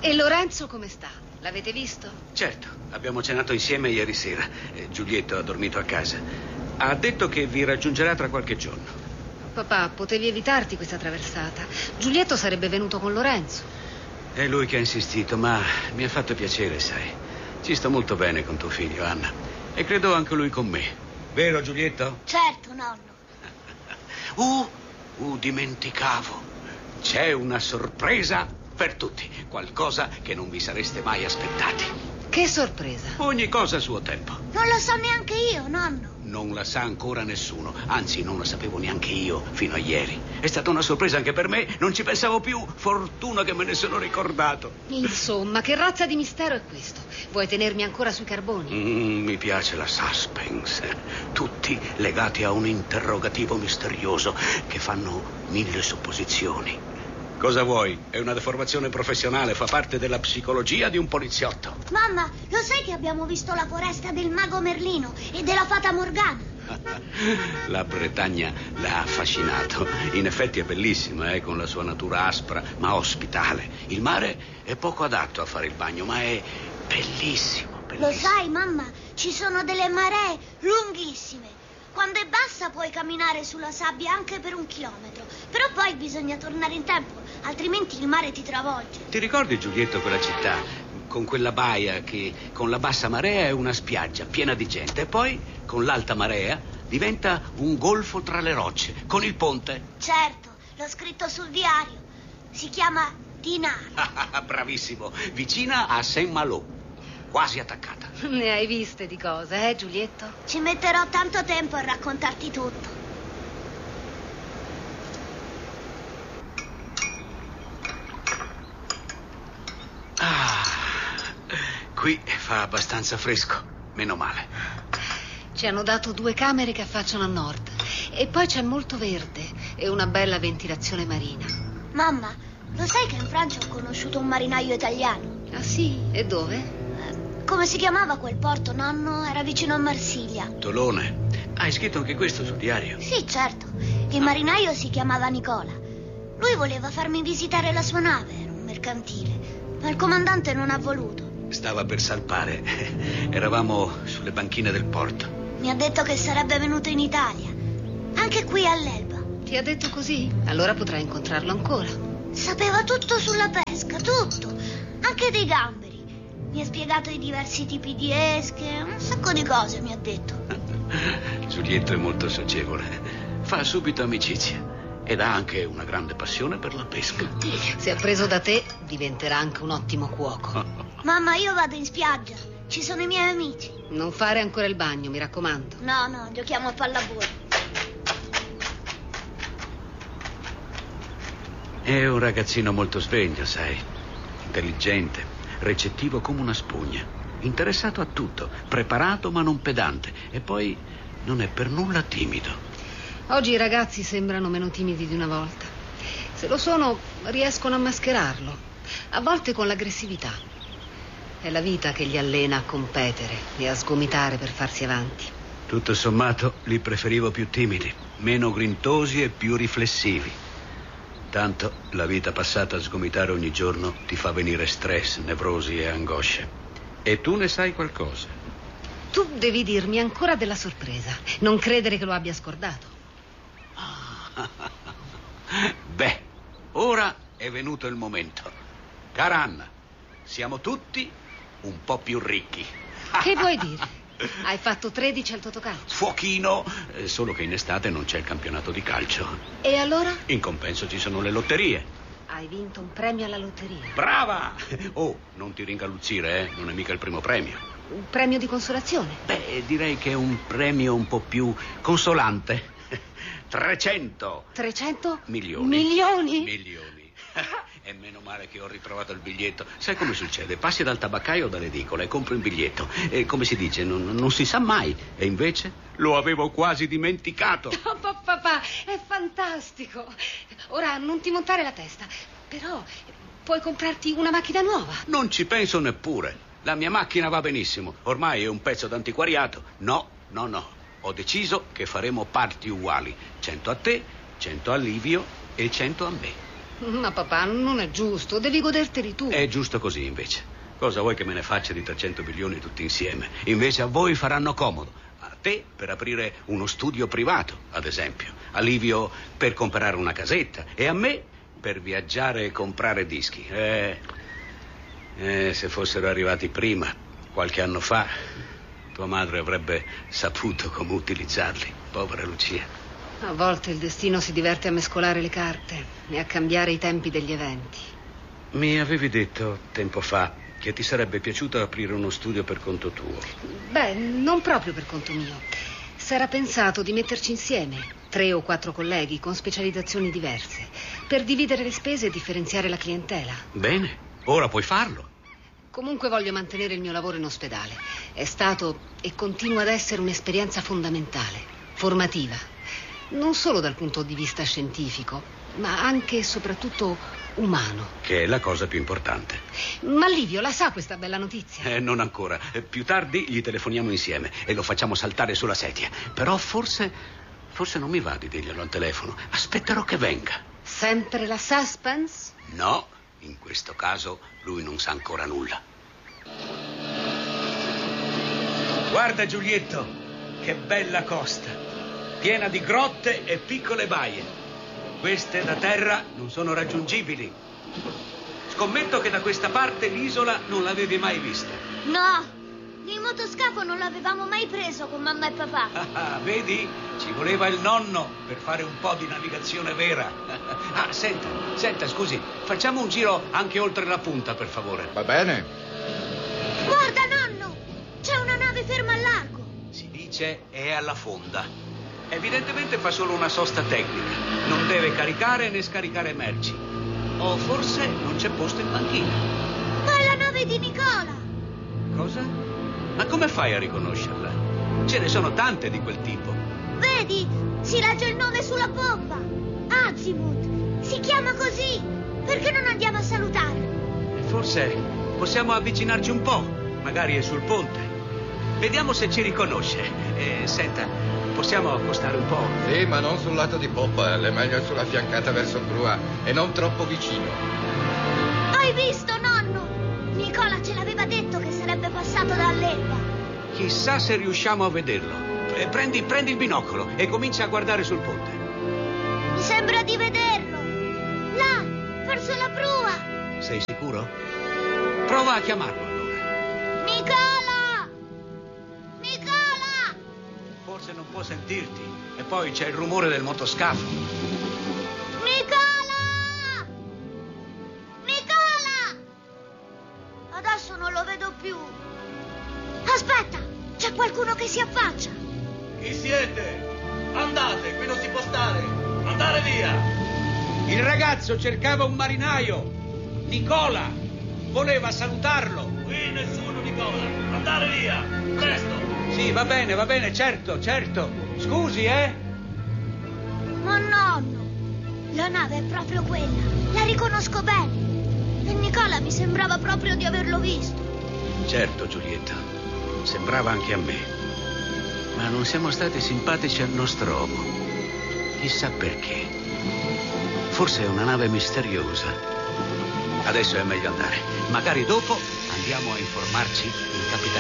E Lorenzo come sta? L'avete visto? Certo, abbiamo cenato insieme ieri sera. Giulietto ha dormito a casa. Ha detto che vi raggiungerà tra qualche giorno. Papà, potevi evitarti questa traversata. Giulietto sarebbe venuto con Lorenzo. È lui che ha insistito, ma mi ha fatto piacere, sai. Ci sto molto bene con tuo figlio, Anna. E credo anche lui con me. Vero, Giulietto? Certo, nonno. Dimenticavo. C'è una sorpresa per tutti. Qualcosa che non vi sareste mai aspettati. Che sorpresa. Ogni cosa a suo tempo. Non lo so neanche io, nonno. Non la sa ancora nessuno. Anzi, non la sapevo neanche io fino a ieri. È stata una sorpresa anche per me. Non ci pensavo più. Fortuna che me ne sono ricordato. Insomma, che razza di mistero è questo? Vuoi tenermi ancora sui carboni? Mi piace la suspense. Tutti legati a un interrogativo misterioso che fanno 1000 supposizioni. Cosa vuoi? È una deformazione professionale, fa parte della psicologia di un poliziotto. Mamma, lo sai che abbiamo visto la foresta del mago Merlino e della fata Morgana? La Bretagna l'ha affascinato. In effetti è bellissima, con la sua natura aspra, ma ospitale. Il mare è poco adatto a fare il bagno, ma è bellissimo, bellissimo. Lo sai, mamma, ci sono delle maree lunghissime. Quando è bassa puoi camminare sulla sabbia anche per 1 chilometro. Però poi bisogna tornare in tempo, altrimenti il mare ti travolge. Ti ricordi, Giulietto, quella città con quella baia che con la bassa marea è una spiaggia piena di gente e poi con l'alta marea diventa un golfo tra le rocce, con il ponte? Certo, l'ho scritto sul diario. Si chiama Dinard. Bravissimo, vicina a Saint-Malo, quasi attaccata. Ne hai viste di cose, Giulietto? Ci metterò tanto tempo a raccontarti tutto. Qui fa abbastanza fresco, meno male. Ci hanno dato 2 camere che affacciano a nord e poi c'è molto verde e una bella ventilazione marina. Mamma, lo sai che in Francia ho conosciuto un marinaio italiano? Ah sì? E dove? Come si chiamava quel porto, nonno? Era vicino a Marsiglia. Tolone. Hai scritto anche questo sul diario? Sì, certo. Il marinaio si chiamava Nicola. Lui voleva farmi visitare la sua nave, era un mercantile, ma il comandante non ha voluto. Stava per salpare. Eravamo sulle banchine del porto. Mi ha detto che sarebbe venuto in Italia, anche qui all'Elba. Ti ha detto così? Allora potrai incontrarlo ancora. Sapeva tutto sulla pesca, tutto, anche dei gamberi. Mi ha spiegato i diversi tipi di esche, un sacco di cose mi ha detto. Giulietto è molto socievole, fa subito amicizia ed ha anche una grande passione per la pesca. Se appreso da te, diventerà anche un ottimo cuoco. Mamma, io vado in spiaggia, ci sono i miei amici. Non fare ancora il bagno, mi raccomando. No, giochiamo a pallavolo. È un ragazzino molto sveglio, sai, intelligente, recettivo come una spugna, interessato a tutto, preparato ma non pedante e poi non è per nulla timido. Oggi i ragazzi sembrano meno timidi di una volta. Se lo sono, riescono a mascherarlo, a volte con l'aggressività. È la vita che li allena a competere e a sgomitare per farsi avanti. Tutto sommato li preferivo più timidi, meno grintosi e più riflessivi. Tanto la vita passata a sgomitare ogni giorno ti fa venire stress, nevrosi e angosce. E tu ne sai qualcosa? Tu devi dirmi ancora della sorpresa. Non credere che lo abbia scordato. Beh, ora è venuto il momento. Cara Anna, siamo tutti un po' più ricchi. Che vuoi dire? Hai fatto 13 al Totocalcio. Fuochino, solo che in estate non c'è il campionato di calcio. E allora? In compenso ci sono le lotterie. Hai vinto un premio alla lotteria. Brava! Oh, non ti ringalluzzire, non è mica il primo premio. Un premio di consolazione? Beh, direi che è un premio un po' più consolante. 300. 300? Milioni. Milioni? Milioni. E meno male che ho ritrovato il biglietto. Sai come succede? Passi dal tabaccaio o dall'edicola e compri un biglietto. E come si dice, non si sa mai. E invece lo avevo quasi dimenticato. Oh, papà, è fantastico. Ora non ti montare la testa. Però puoi comprarti una macchina nuova. Non ci penso neppure. La mia macchina va benissimo. Ormai è un pezzo d'antiquariato. No. Ho deciso che faremo parti uguali. 100 a te, 100 a Livio e 100 a me. Ma papà, non è giusto, devi goderteli tu. È giusto così, invece. Cosa vuoi che me ne faccia di 300 milioni tutti insieme? Invece a voi faranno comodo. A te per aprire uno studio privato, ad esempio. A Livio per comprare una casetta. E a me per viaggiare e comprare dischi. Se fossero arrivati prima, qualche anno fa, tua madre avrebbe saputo come utilizzarli. Povera Lucia. A volte il destino si diverte a mescolare le carte e a cambiare i tempi degli eventi. Mi avevi detto tempo fa che ti sarebbe piaciuto aprire uno studio per conto tuo. Beh, non proprio per conto mio. S'era pensato di metterci insieme 3 o 4 colleghi con specializzazioni diverse per dividere le spese e differenziare la clientela. Bene, ora puoi farlo. Comunque voglio mantenere il mio lavoro in ospedale. È stato e continua ad essere un'esperienza fondamentale, formativa. Non solo dal punto di vista scientifico, ma anche e soprattutto umano. Che è la cosa più importante. Ma Livio la sa questa bella notizia? Non ancora. Più tardi gli telefoniamo insieme e lo facciamo saltare sulla sedia. Però forse non mi va di dirglielo al telefono. Aspetterò che venga. Sempre la suspense? No, in questo caso lui non sa ancora nulla. Guarda, Giulietto, che bella costa. Piena di grotte e piccole baie. Queste da terra non sono raggiungibili. Scommetto che da questa parte l'isola non l'avevi mai vista. No, il motoscafo non l'avevamo mai preso con mamma e papà. Vedi? Ci voleva il nonno per fare un po' di navigazione vera. Senta, scusi, facciamo un giro anche oltre la punta, per favore. Va bene. Guarda, nonno, c'è una nave ferma al largo. Si dice è alla fonda. Evidentemente fa solo una sosta tecnica. Non deve caricare né scaricare merci. O forse non c'è posto in banchina. Ma è la nave di Nicola. Cosa? Ma come fai a riconoscerla? Ce ne sono tante di quel tipo. Vedi, si legge il nome sulla pompa. Azimuth. Si chiama così. Perché non andiamo a salutare? Forse possiamo avvicinarci un po'. Magari è sul ponte. Vediamo se ci riconosce. Senta, possiamo accostare un po'? Sì, ma non sul lato di poppa, è meglio sulla fiancata verso prua e non troppo vicino. Hai visto, nonno? Nicola ce l'aveva detto che sarebbe passato dall'Elba. Chissà se riusciamo a vederlo. Prendi il binocolo e comincia a guardare sul ponte. Mi sembra di vederlo. Là, verso la prua. Sei sicuro? Prova a chiamarlo allora. Nicola! Nicola! Forse non può sentirti. E poi c'è il rumore del motoscafo. Nicola! Nicola! Adesso non lo vedo più. Aspetta, c'è qualcuno che si affaccia. Chi siete? Andate, qui non si può stare. Andare via. Il ragazzo cercava un marinaio. Nicola. Voleva salutarlo. Qui nessuno, Nicola. Andare via. Presto. Sì, va bene, certo. Scusi, Ma nonno, la nave è proprio quella. La riconosco bene. E Nicola mi sembrava proprio di averlo visto. Certo, Giulietta. Sembrava anche a me. Ma non siamo stati simpatici al nostromo. Chissà perché. Forse è una nave misteriosa. Adesso è meglio andare. Magari dopo andiamo a informarci in capitania.